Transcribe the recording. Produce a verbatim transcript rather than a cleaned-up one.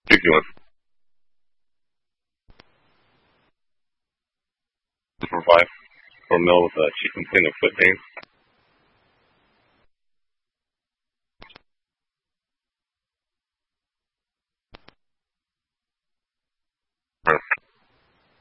Ridiculous. For five. For a mill with a cheap complaint of foot pain.